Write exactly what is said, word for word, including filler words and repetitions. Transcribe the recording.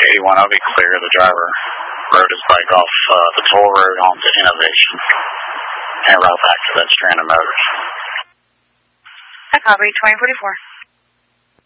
eighty-one, I'll be clear. The driver rode his bike off uh, the toll road onto Innovation and route back to that strand of motors. I copy, twenty forty-four.